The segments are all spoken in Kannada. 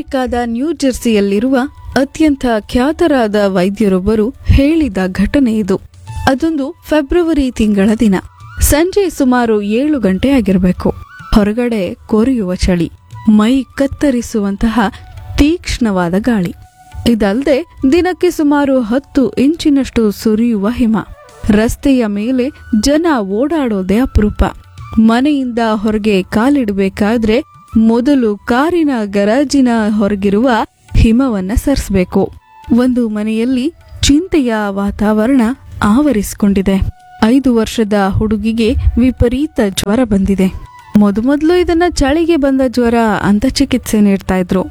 ಅಮೆರಿಕದ ನ್ಯೂಜೆರ್ಸಿಯಲ್ಲಿರುವ ಅತ್ಯಂತ ಖ್ಯಾತರಾದ ವೈದ್ಯರೊಬ್ಬರು ಹೇಳಿದ ಘಟನೆ ಇದು. ಅದೊಂದು ಫೆಬ್ರವರಿ ತಿಂಗಳ ದಿನ. ಸಂಜೆ ಸುಮಾರು 7 ಗಂಟೆ ಆಗಿರಬೇಕು. ಹೊರಗಡೆ ಕೊರೆಯುವ ಚಳಿ, ಮೈ ಕತ್ತರಿಸುವಂತಹ ತೀಕ್ಷ್ಣವಾದ ಗಾಳಿ. ಇದಲ್ಲದೆ ದಿನಕ್ಕೆ ಸುಮಾರು 10 ಇಂಚಿನಷ್ಟು ಸುರಿಯುವ ಹಿಮ. ರಸ್ತೆಯ ಮೇಲೆ ಜನ ಓಡಾಡೋದೇ ಅಪರೂಪ. ಮನೆಯಿಂದ ಹೊರಗೆ ಕಾಲಿಡಬೇಕಾದ್ರೆ ಮೊದಲು ಕಾರಿನ ಗರಾಜಿನ ಹೊರಗಿರುವ ಹಿಮವನ್ನ ಸರಿಸಬೇಕು. ಒಂದು ಮನೆಯಲ್ಲಿ ಚಿಂತೆಯ ವಾತಾವರಣ ಆವರಿಸಿಕೊಂಡಿದೆ. 5 ವರ್ಷದ ಹುಡುಗಿಗೆ ವಿಪರೀತ ಜ್ವರ ಬಂದಿದೆ. ಮೊದಲು ಇದನ್ನ ಚಳಿಗೆ ಬಂದ ಜ್ವರ ಅಂತ ಚಿಕಿತ್ಸೆ ನೀಡ್ತಾ ಇದ್ರು.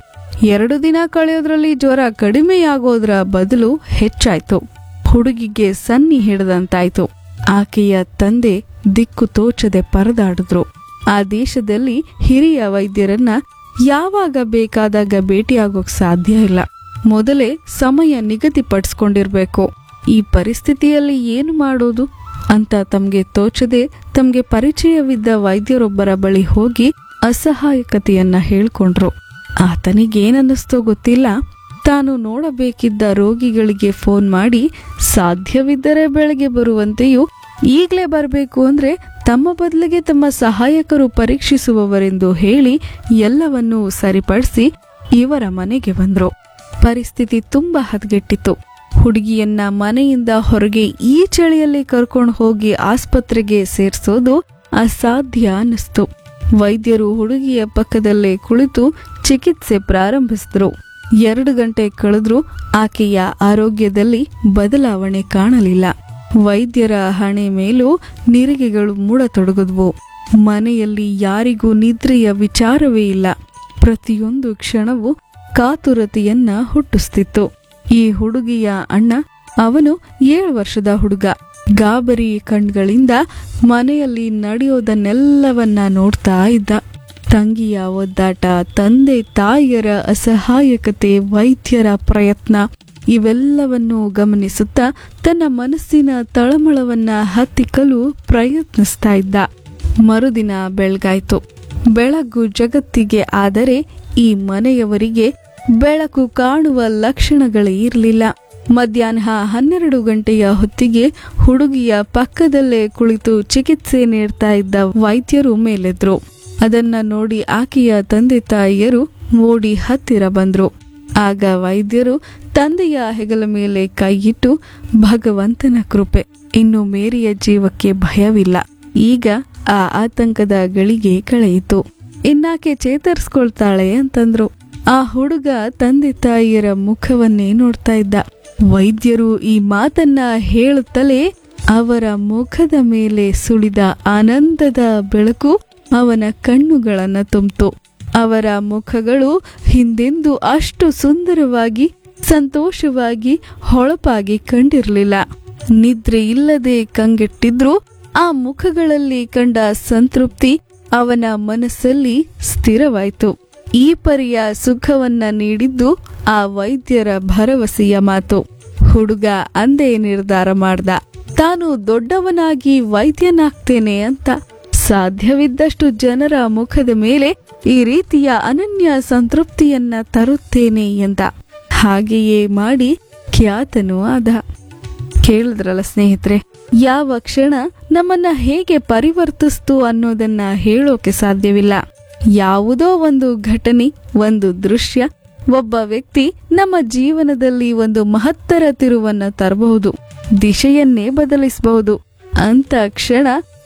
2 ದಿನ ಕಳೆಯೋದ್ರಲ್ಲಿ ಜ್ವರ ಕಡಿಮೆಯಾಗೋದ್ರ ಬದಲು ಹೆಚ್ಚಾಯ್ತು. ಹುಡುಗಿಗೆ ಸನ್ನಿ ಹಿಡಿದಂತಾಯ್ತು. ಆಕೆಯ ತಂದೆ ದಿಕ್ಕು ತೋಚದೆ ಪರದಾಡಿದ್ರು. ಆ ದೇಶದಲ್ಲಿ ಹಿರಿಯ ವೈದ್ಯರನ್ನ ಯಾವಾಗ ಬೇಕಾದಾಗ ಭೇಟಿಯಾಗೋಕ್ ಸಾಧ್ಯ ಇಲ್ಲ. ಮೊದಲೇ ಸಮಯ ನಿಗದಿಪಡಿಸ್ಕೊಂಡಿರ್ಬೇಕು. ಈ ಪರಿಸ್ಥಿತಿಯಲ್ಲಿ ಏನು ಮಾಡೋದು ಅಂತ ತಮ್ಗೆ ತೋಚದೆ ತಮ್ಗೆ ಪರಿಚಯವಿದ್ದ ವೈದ್ಯರೊಬ್ಬರ ಬಳಿ ಹೋಗಿ ಅಸಹಾಯಕತೆಯನ್ನ ಹೇಳ್ಕೊಂಡ್ರು. ಆತನಿಗೇನನ್ನಿಸ್ತೋ ಗೊತ್ತಿಲ್ಲ, ತಾನು ನೋಡಬೇಕಿದ್ದ ರೋಗಿಗಳಿಗೆ ಫೋನ್ ಮಾಡಿ ಸಾಧ್ಯವಿದ್ದರೆ ಬೆಳಗ್ಗೆ ಬರುವಂತೆಯೂ, ಈಗಲೇ ಬರಬೇಕು ಅಂದ್ರೆ ತಮ್ಮ ಬದಲಿಗೆ ತಮ್ಮ ಸಹಾಯಕರು ಪರೀಕ್ಷಿಸುವವರೆಂದು ಹೇಳಿ ಎಲ್ಲವನ್ನೂ ಸರಿಪಡಿಸಿ ಇವರ ಮನೆಗೆ ಬಂದ್ರು. ಪರಿಸ್ಥಿತಿ ತುಂಬಾ ಹದಗೆಟ್ಟಿತ್ತು. ಹುಡುಗಿಯನ್ನ ಮನೆಯಿಂದ ಹೊರಗೆ ಈ ಚಳಿಯಲ್ಲಿ ಕರ್ಕೊಂಡು ಹೋಗಿ ಆಸ್ಪತ್ರೆಗೆ ಸೇರಿಸೋದು ಅಸಾಧ್ಯ ಅನ್ನಿಸ್ತು. ವೈದ್ಯರು ಹುಡುಗಿಯ ಪಕ್ಕದಲ್ಲೇ ಕುಳಿತು ಚಿಕಿತ್ಸೆ ಪ್ರಾರಂಭಿಸಿದ್ರು. 2 ಗಂಟೆ ಕಳೆದ್ರೂ ಆಕೆಯ ಆರೋಗ್ಯದಲ್ಲಿ ಬದಲಾವಣೆ ಕಾಣಲಿಲ್ಲ. ವೈದ್ಯರ ಹಣೆ ಮೇಲೂ ನಿರಿಗೆಗಳು ಮೂಡತೊಡಗಿದ್ವು. ಮನೆಯಲ್ಲಿ ಯಾರಿಗೂ ನಿದ್ರೆಯ ವಿಚಾರವೇ ಇಲ್ಲ. ಪ್ರತಿಯೊಂದು ಕ್ಷಣವೂ ಕಾತುರತೆಯನ್ನ ಹುಟ್ಟಿಸ್ತಿತ್ತು. ಈ ಹುಡುಗಿಯ ಅಣ್ಣ, ಅವನು 7 ವರ್ಷದ ಹುಡುಗ, ಗಾಬರಿ ಕಣ್ಗಳಿಂದ ಮನೆಯಲ್ಲಿ ನಡೆಯೋದನ್ನೆಲ್ಲವನ್ನ ನೋಡ್ತಾ ಇದ್ದ. ತಂಗಿಯ ಒದ್ದಾಟ, ತಂದೆ ತಾಯಿಯರ ಅಸಹಾಯಕತೆ, ವೈದ್ಯರ ಪ್ರಯತ್ನ ಇವೆಲ್ಲವನ್ನೂ ಗಮನಿಸುತ್ತಾ ತನ್ನ ಮನಸ್ಸಿನ ತಳಮಳವನ್ನ ಹತ್ತಿಕ್ಕಲು ಪ್ರಯತ್ನಿಸ್ತಾ ಇದ್ದ. ಮರುದಿನ ಬೆಳಗಾಯ್ತು. ಬೆಳಗು ಜಗತ್ತಿಗೆ, ಆದರೆ ಈ ಮನೆಯವರಿಗೆ ಬೆಳಕು ಕಾಣುವ ಲಕ್ಷಣಗಳೇ ಇರಲಿಲ್ಲ. ಮಧ್ಯಾಹ್ನ 12 ಗಂಟೆಯ ಹೊತ್ತಿಗೆ ಹುಡುಗಿಯ ಪಕ್ಕದಲ್ಲೇ ಕುಳಿತು ಚಿಕಿತ್ಸೆ ನೀಡ್ತಾ ಇದ್ದ ವೈದ್ಯರು ಮೇಲೆದ್ರು. ಅದನ್ನ ನೋಡಿ ಆಕೆಯ ತಂದೆ ತಾಯಿಯರು ಓಡಿ ಹತ್ತಿರ ಬಂದ್ರು. ಆಗ ವೈದ್ಯರು ತಂದೆಯ ಹೆಗಲ ಮೇಲೆ ಕೈಯಿಟ್ಟು, ಭಗವಂತನ ಕೃಪೆ, ಇನ್ನು ಮೇರಿಯ ಜೀವಕ್ಕೆ ಭಯವಿಲ್ಲ. ಈಗ ಆ ಆತಂಕದ ಗಳಿಗೆ ಕಳೆಯಿತು. ಇನ್ನಾಕೆ ಚೇತರಿಸ್ಕೊಳ್ತಾಳೆ ಅಂತಂದ್ರು. ಆ ಹುಡುಗ ತಂದೆ ತಾಯಿಯರ ಮುಖವನ್ನೇ ನೋಡ್ತಾ ಇದ್ದ. ವೈದ್ಯರು ಈ ಮಾತನ್ನ ಹೇಳುತ್ತಲೇ ಅವರ ಮುಖದ ಮೇಲೆ ಸುಳಿದ ಆನಂದದ ಬೆಳಕು ಅವನ ಕಣ್ಣುಗಳನ್ನ ತುಂಬಿತು. ಅವರ ಮುಖಗಳು ಹಿಂದೆಂದೂ ಅಷ್ಟು ಸುಂದರವಾಗಿ, ಸಂತೋಷವಾಗಿ, ಹೊಳಪಾಗಿ ಕಂಡಿರಲಿಲ್ಲ. ನಿದ್ರೆ ಇಲ್ಲದೆ ಕಂಗೆಟ್ಟಿದ್ರು ಆ ಮುಖಗಳಲ್ಲಿ ಕಂಡ ಸಂತೃಪ್ತಿ ಅವನ ಮನಸ್ಸಲ್ಲಿ ಸ್ಥಿರವಾಯಿತು. ಈ ಪರಿಯ ಸುಖವನ್ನ ನೀಡಿದ್ದು ಆ ವೈದ್ಯರ ಭರವಸೆಯ ಮಾತು. ಹುಡುಗ ಅಂದೇ ನಿರ್ಧಾರ ಮಾಡ್ದ, ತಾನು ದೊಡ್ಡವನಾಗಿ ವೈದ್ಯನಾಗ್ತೇನೆ ಅಂತ. ಸಾಧ್ಯವಿದ್ದಷ್ಟು ಜನರ ಮುಖದ ಮೇಲೆ ಈ ರೀತಿಯ ಅನನ್ಯ ಸಂತೃಪ್ತಿಯನ್ನ ತರುತ್ತೇನೆ ಎಂದ. ಹಾಗೆಯೇ ಮಾಡಿ ಖ್ಯಾತನೂ ಆದ. ಕೇಳಿದ್ರಲ್ಲ ಸ್ನೇಹಿತರೆ, ಯಾವ ಕ್ಷಣ ನಮ್ಮನ್ನ ಹೇಗೆ ಪರಿವರ್ತಿಸ್ತು ಅನ್ನೋದನ್ನ ಹೇಳೋಕೆ ಸಾಧ್ಯವಿಲ್ಲ. ಯಾವುದೋ ಒಂದು ಘಟನೆ, ಒಂದು ದೃಶ್ಯ, ಒಬ್ಬ ವ್ಯಕ್ತಿ ನಮ್ಮ ಜೀವನದಲ್ಲಿ ಒಂದು ಮಹತ್ತರ ತಿರುವನ್ನ ತರಬಹುದು, ದಿಶೆಯನ್ನೇ ಬದಲಿಸಬಹುದು. ಅಂತ ಕ್ಷಣ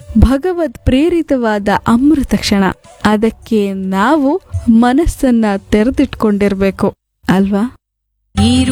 ಭಗವದ್ ಪ್ರೇರಿತವಾದ ಅಮೃತ ಕ್ಷಣ. ಅದಕ್ಕೆ ನಾವು ಮನಸ್ಸನ್ನ ತೆರೆದಿಟ್ಕೊಂಡಿರ್ಬೇಕು ಅಲ್ವಾ?